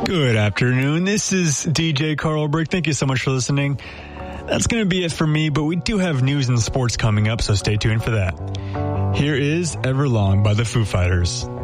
Good afternoon. This is DJ Carl Brick. Thank you so much for listening. That's going to be it for me, but we do have news and sports coming up, so stay tuned for that. Here is Everlong by the Foo Fighters.